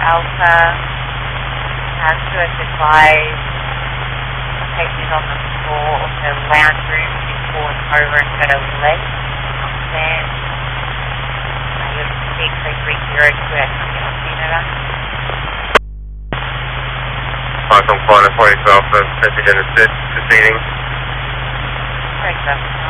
Alpha has to advise patient on the floor of the lounge room before over and go to left upstairs. You're 6330 square, Canada. Michael Finer 42 Alpha, message and assist, proceeding. Correct, sir.